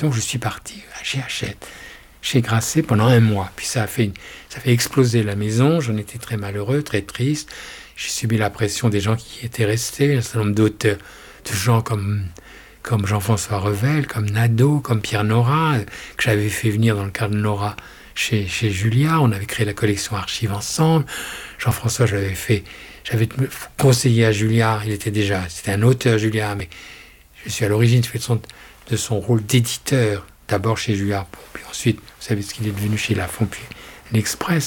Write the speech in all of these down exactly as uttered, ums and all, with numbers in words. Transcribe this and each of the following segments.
donc je suis parti chez Hachette, chez Grasset pendant un mois. Puis ça a fait, une, ça a fait exploser la maison. J'en étais très malheureux, très triste. J'ai subi la pression des gens qui étaient restés, un certain nombre d'auteurs, de gens comme, comme Jean-François Revel, comme Nadeau, comme Pierre Nora, que j'avais fait venir dans le cadre de Nora chez, chez Julia. On avait créé la collection Archives ensemble. Jean-François, j'avais fait, j'avais conseillé à Julia. Il était déjà, c'était un auteur, Julia, mais je suis à l'origine de son, de son rôle d'éditeur, d'abord chez Julia, puis ensuite, vous savez ce qu'il est devenu chez Lafon, puis l'Express.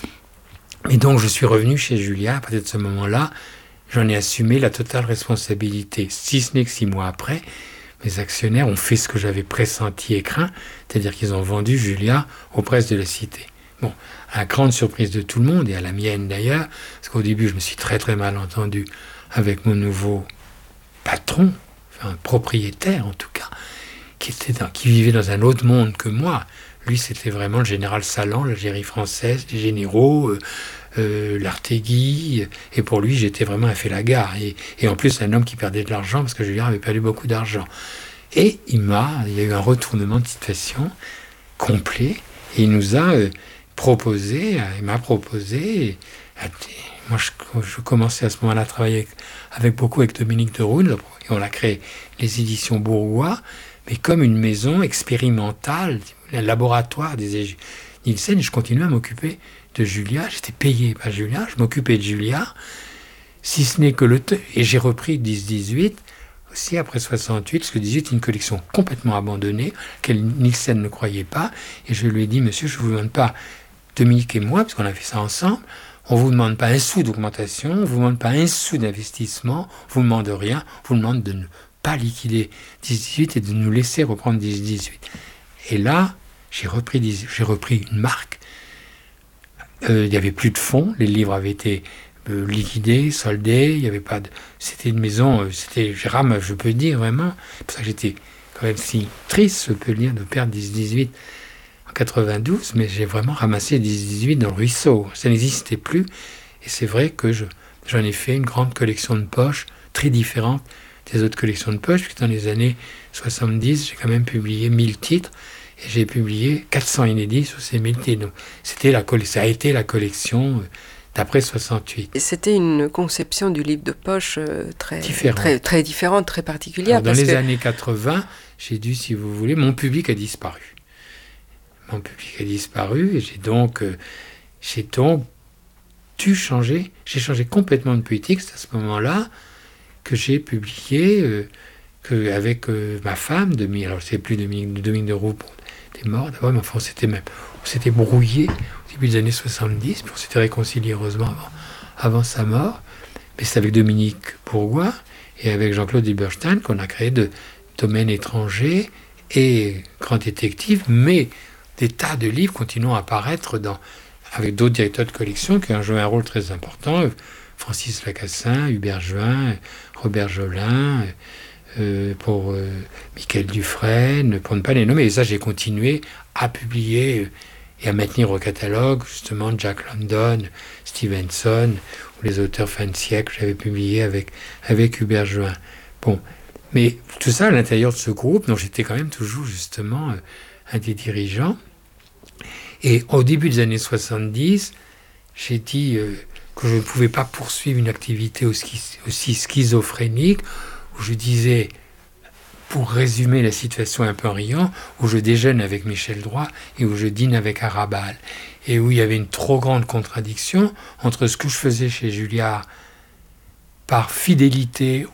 Et donc, je suis revenu chez Julia. À partir de ce moment-là, j'en ai assumé la totale responsabilité. Si ce n'est que six mois après, mes actionnaires ont fait ce que j'avais pressenti et craint, c'est-à-dire qu'ils ont vendu Julia aux presses de la Cité. Bon, à la grande surprise de tout le monde, et à la mienne d'ailleurs, parce qu'au début, je me suis très très mal entendu avec mon nouveau patron, enfin propriétaire en tout cas, qui, était dans, qui vivait dans un autre monde que moi. Lui, c'était vraiment le général Salan, l'Algérie française, les généraux, euh, euh, l'Artéguy. Et pour lui, j'étais vraiment un fait-la-gare. Et, et en plus, un homme qui perdait de l'argent, parce que Julien avait perdu beaucoup d'argent. Et il m'a, il y a eu un retournement de situation complet. Et il nous a euh, proposé, il m'a proposé. Euh, moi, je, je commençais à ce moment-là à travailler avec, avec beaucoup avec Dominique de Roune. Et on a créé les éditions Bourgois, mais comme une maison expérimentale, un laboratoire des Nielsen, et je continuais à m'occuper de Julia. J'étais payé par Julia, je m'occupais de Julia, si ce n'est que le... Te- et j'ai repris dix dix-huit, aussi après soixante-huit, parce que dix-huit est une collection complètement abandonnée, laquelle Nielsen ne croyait pas, et je lui ai dit, monsieur, je ne vous demande pas, Dominique et moi, parce qu'on a fait ça ensemble, on ne vous demande pas un sou d'augmentation, on ne vous demande pas un sou d'investissement, on ne vous demande rien, on vous demande de ne pas liquider dix dix-huit et de nous laisser reprendre dix dix-huit. Et là, j'ai repris, j'ai repris une marque. Euh, il n'y avait plus de fonds. Les livres avaient été euh, liquidés, soldés. Il y avait pas de... C'était une maison, euh, c'était Gérard, je peux dire vraiment. C'est pour ça que j'étais quand même si triste, je peux dire, de perdre dix dix-huit en quatre-vingt-douze. Mais j'ai vraiment ramassé dix dix-huit dans le ruisseau. Ça n'existait plus. Et c'est vrai que je, j'en ai fait une grande collection de poches, très différente des autres collections de poches, puisque dans les années soixante-dix, j'ai quand même publié mille titres. Et j'ai publié quatre cents inédits sur ces mille titres. Donc, c'était la, ça a été la collection d'après soixante-huit. Et c'était une conception du livre de poche très, différente. très, très différente, très particulière. Alors, dans parce les que... années quatre-vingts, j'ai dû, si vous voulez, mon public a disparu. Mon public a disparu et j'ai donc, euh, j'ai donc dû changer. J'ai changé complètement de politique. C'est à ce moment-là que j'ai publié, euh, que, avec euh, ma femme, Dominique, alors je ne sais plus, Dominique, Dominique de Roux, était mort d'abord, mais enfin, on s'était même, on s'était brouillé au début des années soixante-dix, puis on s'était réconcilié heureusement avant, avant sa mort. Mais c'est avec Dominique Bourgois et avec Jean-Claude Eberstein qu'on a créé de Domaines étrangers et Grand Détective, mais des tas de livres continuent à apparaître dans, avec d'autres directeurs de collection qui ont joué un rôle très important. Francis Lacassin, Hubert Juin, Robert Jolin, euh, pour euh, Michael Dufresne, pour ne pas les nommer. Et ça, j'ai continué à publier euh, et à maintenir au catalogue, justement, Jack London, Stevenson, ou les auteurs fin de siècle que j'avais publiés avec, avec Hubert Juin. Bon, mais tout ça à l'intérieur de ce groupe, dont j'étais quand même toujours, justement, euh, un des dirigeants. Et au début des années soixante-dix, j'ai dit euh, que je ne pouvais pas poursuivre une activité aussi, aussi schizophrénique, où je disais, pour résumer la situation un peu en riant, où je déjeune avec Michel Droit et où je dîne avec Arabal, et où il y avait une trop grande contradiction entre ce que je faisais chez Julliard par fidélité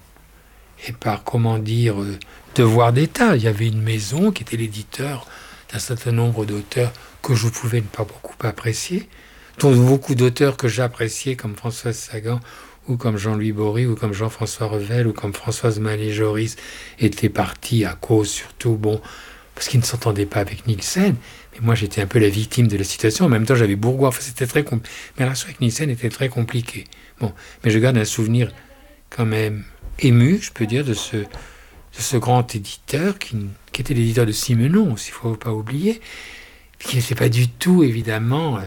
et par, comment dire, euh, devoir d'État. Il y avait une maison qui était l'éditeur d'un certain nombre d'auteurs que je pouvais ne pas beaucoup apprécier, dont beaucoup d'auteurs que j'appréciais, comme Françoise Sagan, ou comme Jean-Louis Bory, ou comme Jean-François Revel, ou comme Françoise Mallet-Joris, étaient partis à cause, surtout, bon, parce qu'ils ne s'entendaient pas avec Nielsen. Mais moi, j'étais un peu la victime de la situation. En même temps, j'avais Bourgois. Enfin, c'était très compliqué. Mais la relation avec Nielsen était très compliquée. Bon, mais je garde un souvenir quand même ému, je peux dire, de ce, de ce grand éditeur qui, qui était l'éditeur de Simenon, s'il ne faut pas oublier, qui n'était pas du tout, évidemment, euh,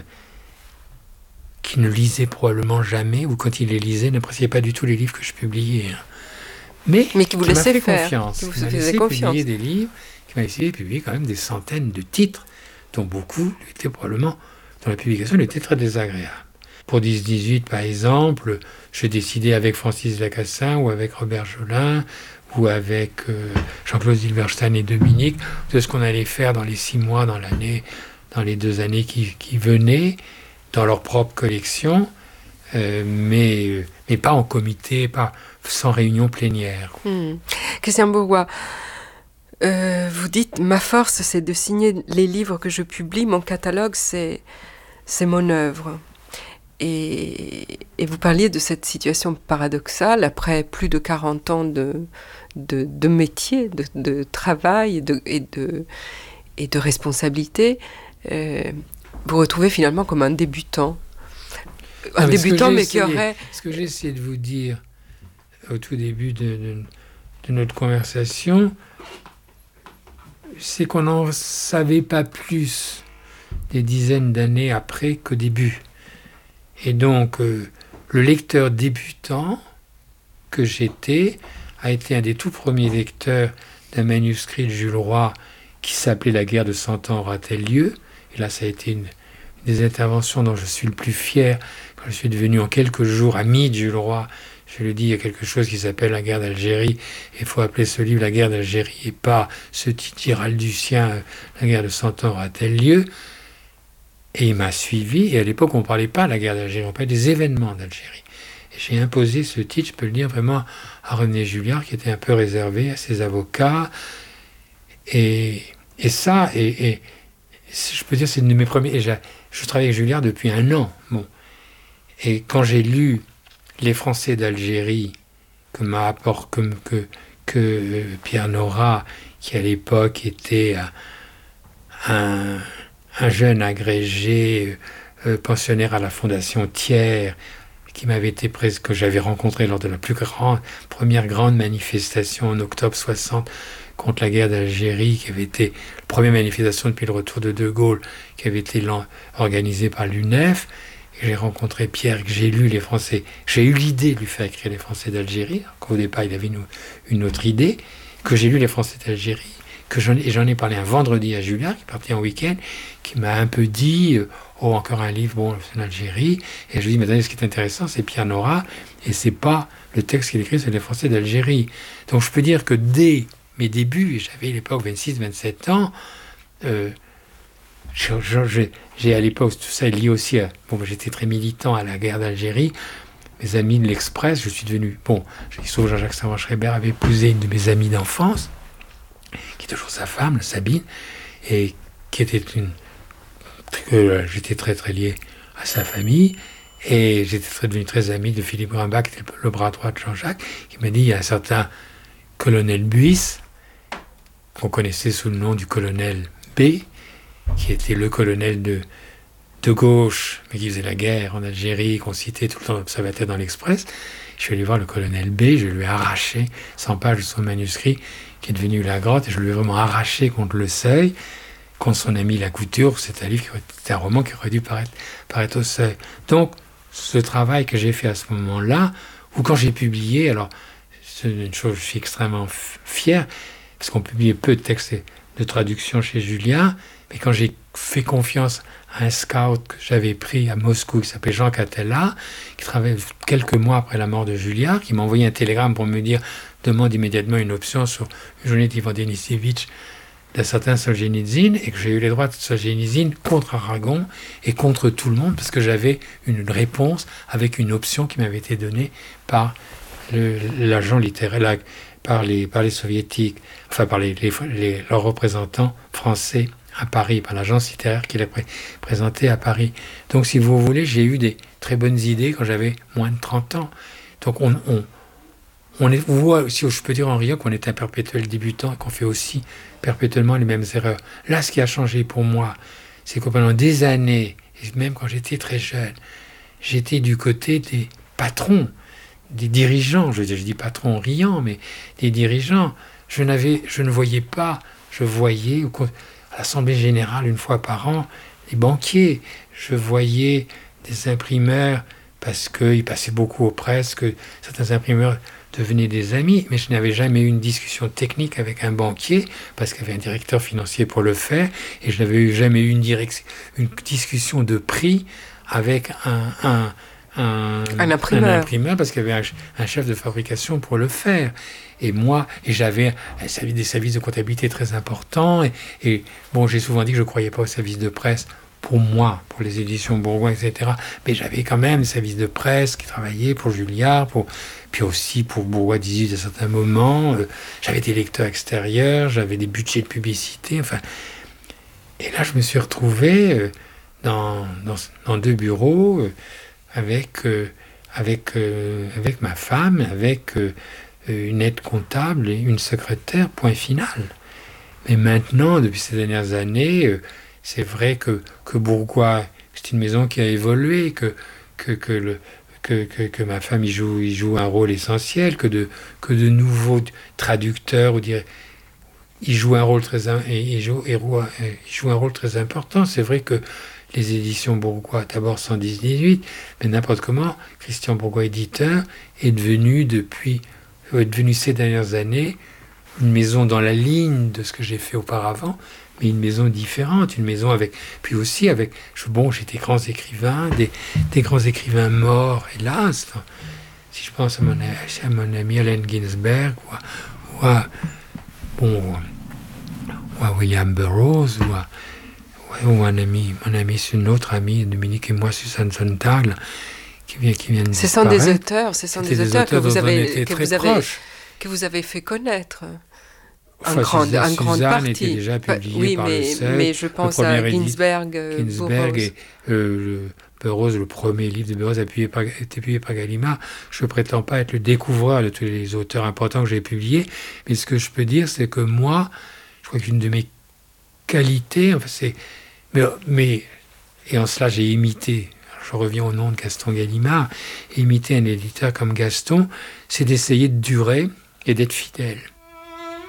qui ne lisait probablement jamais, ou quand il les lisait, n'appréciait pas du tout les livres que je publiais. Hein. Mais, Mais qui vous qui laissait m'a fait faire, confiance. qui vous qui m'a faisait laissé confiance. publier des livres, qui m'a décidé de publier quand même des centaines de titres, dont beaucoup étaient probablement, dont la publication était très désagréable. Pour dix dix-huit, par exemple, j'ai décidé avec Francis Lacassin ou avec Robert Jolin ou avec euh, Jean-Claude Zilberstein et Dominique de ce qu'on allait faire dans les six mois, dans l'année, dans les deux années qui, qui venaient, dans leur propre collection, euh, mais, mais pas en comité, pas sans réunion plénière. Mmh. Christian Bourgois, euh, vous dites « Ma force, c'est de signer les livres que je publie, mon catalogue, c'est, c'est mon œuvre ». Et, et vous parliez de cette situation paradoxale, après plus de quarante ans de, de, de métier, de, de travail et de, et de, et de responsabilité, euh, vous retrouvez finalement comme un débutant. Un non, mais débutant, mais essayé, qui aurait... Ce que j'ai essayé de vous dire au tout début de, de, de notre conversation, c'est qu'on n'en savait pas plus des dizaines d'années après qu'au début. Et donc, euh, le lecteur débutant que j'étais a été un des tout premiers lecteurs d'un manuscrit de Jules Roy qui s'appelait « La guerre de Cent Ans aura-t-elle lieu ?» Et là, ça a été une, une des interventions dont je suis le plus fier quand je suis devenu en quelques jours ami de Jules Roy. Je le dis, il y a quelque chose qui s'appelle la guerre d'Algérie. Il faut appeler ce livre la guerre d'Algérie et pas ce titre giraldusien, la guerre de Cent Ans aura-t-elle lieu ? Et il m'a suivi, et à l'époque, on ne parlait pas de la guerre d'Algérie, on parlait des événements d'Algérie. Et j'ai imposé ce titre, je peux le dire vraiment, à René Julliard, qui était un peu réservé à ses avocats. Et, et ça, et, et je peux dire, c'est une de mes premiers... Et je, je travaille avec Julliard depuis un an. Bon. Et quand j'ai lu Les Français d'Algérie, que m'a apporté, que, que, que Pierre Nora, qui à l'époque était un... un jeune agrégé euh, pensionnaire à la Fondation Thiers, qui m'avait été prise, que j'avais rencontré lors de la plus grande, première grande manifestation en octobre soixante contre la guerre d'Algérie, qui avait été la première manifestation depuis le retour de De Gaulle, qui avait été organisée par l'U N E F. Et j'ai rencontré Pierre, que j'ai lu les Français. J'ai eu l'idée de lui faire écrire les Français d'Algérie, qu'au départ il avait une, une autre idée, que j'ai lu les Français d'Algérie. Que j'en, et j'en ai parlé un vendredi à Julien, qui est parti en week-end, qui m'a un peu dit euh, « Oh, encore un livre, bon, c'est l'Algérie ». Et je lui ai dit « Mais attendez, ce qui est intéressant, c'est Pierre Nora, et c'est pas le texte qu'il écrit sur les Français d'Algérie ». Donc je peux dire que dès mes débuts, et j'avais à l'époque vingt-six vingt-sept ans, euh, je, je, j'ai, j'ai à l'époque, tout ça est lié aussi à... Bon, j'étais très militant à la guerre d'Algérie. Mes amis de l'Express, je suis devenu... Bon, sauf Jean-Jacques Savant-Schreiber avait épousé une de mes amies d'enfance, qui est toujours sa femme, Sabine, et qui était une... que j'étais très très lié à sa famille, et j'étais très, devenu très ami de Philippe Grimbach, qui était le bras droit de Jean-Jacques, qui m'a dit, il y a un certain colonel Buis, qu'on connaissait sous le nom du colonel B, qui était le colonel de, de gauche, mais qui faisait la guerre en Algérie, qu'on citait tout le temps d'observateur dans l'Express. Je suis allé voir le colonel B, je lui ai arraché cent pages de son manuscrit, qui est devenu La Grotte, et je lui ai vraiment arraché contre le seuil, contre son ami La Couture. C'est un livre, c'est un roman qui aurait dû paraître, paraître au seuil. Donc, ce travail que j'ai fait à ce moment-là, ou quand j'ai publié, alors, c'est une chose, je suis extrêmement fier, parce qu'on publiait peu de textes de traduction chez Julien, mais quand j'ai fait confiance à un scout que j'avais pris à Moscou, qui s'appelait Jean Catella, qui travaillait quelques mois après la mort de Julliard, qui m'a envoyé un télégramme pour me dire « demande immédiatement une option sur une journée d'Ivan Denisevitch d'un certain Solzhenitsyn », et que j'ai eu les droits de Solzhenitsyn contre Aragon et contre tout le monde, parce que j'avais une réponse avec une option qui m'avait été donnée par le, l'agent littéraire, la, par, les, par les soviétiques, enfin par les, les, les, leurs représentants français à Paris, par l'agence littéraire qui l'a pré- présenté à Paris. Donc, si vous voulez, j'ai eu des très bonnes idées quand j'avais moins de trente ans. Donc, on, on, on est, voit aussi, je peux dire en riant, qu'on est un perpétuel débutant et qu'on fait aussi perpétuellement les mêmes erreurs. Là, ce qui a changé pour moi, c'est que pendant des années, et même quand j'étais très jeune, j'étais du côté des patrons, des dirigeants. Je, je dis patrons en riant, mais des dirigeants. Je, n'avais, je ne voyais pas, je voyais... à l'Assemblée Générale, une fois par an, les banquiers. Je voyais des imprimeurs, parce qu'ils passaient beaucoup aux presses, que certains imprimeurs devenaient des amis, mais je n'avais jamais eu une discussion technique avec un banquier, parce qu'il y avait un directeur financier pour le faire, et je n'avais jamais eu une, direct, une discussion de prix avec un, un, un, un, imprimeur. un imprimeur, parce qu'il y avait un, un chef de fabrication pour le faire. Et moi, et j'avais des services de comptabilité très importants, et, et bon, j'ai souvent dit que je ne croyais pas aux services de presse, pour moi, pour les éditions Bourgoin, et cetera. Mais j'avais quand même des services de presse qui travaillaient pour Julliard, pour, puis aussi pour Bourgoin dix-huit à certains moments. Euh, j'avais des lecteurs extérieurs, j'avais des budgets de publicité. Enfin, et là, je me suis retrouvé euh, dans, dans, dans deux bureaux euh, avec, euh, avec, euh, avec ma femme, avec euh, une aide comptable et une secrétaire, point final. Mais maintenant, depuis ces dernières années, euh, c'est vrai que, que Bourgoin, c'est une maison qui a évolué, que, que, que, le, que, que, que ma femme y joue, y joue un rôle essentiel, que de, que de nouveaux traducteurs, ou dire, il joue un rôle très, il joue, il joue un rôle très important. C'est vrai que les éditions Bourgoin, d'abord cent dix dix-huit, mais n'importe comment, Christian Bourgoin éditeur est devenu depuis, est devenu ces dernières années une maison dans la ligne de ce que j'ai fait auparavant, mais une maison différente, une maison avec, puis aussi avec, bon, j'ai des grands écrivains, des, des grands écrivains morts, hélas. Si je pense à mon, à mon ami Allen Ginsberg, ou à, ou à, bon, ou à William Burroughs, ou à, ou à un ami, mon ami, c'est une autre amie, Dominique et moi, Suzanne Sontag, qui vient, qui vient de Ce sont des auteurs, ce sont des, des auteurs, auteurs que vous avez, que vous avez, que vous avez fait connaître. Enfin, un grand, Suzanne, un grande Suzanne partie. était déjà publié oui, par mais, le C E P. mais je pense à Ginsberg, Ginsberg et euh, le Burroughs, le premier livre de Burroughs a été publié par Gallimard. Je ne prétends pas être le découvreur de tous les auteurs importants que j'ai publiés, mais ce que je peux dire, c'est que moi, je crois qu'une de mes qualités, enfin c'est, mais, mais et en cela j'ai imité, je reviens au nom de Gaston Gallimard, imiter un éditeur comme Gaston, c'est d'essayer de durer et d'être fidèle.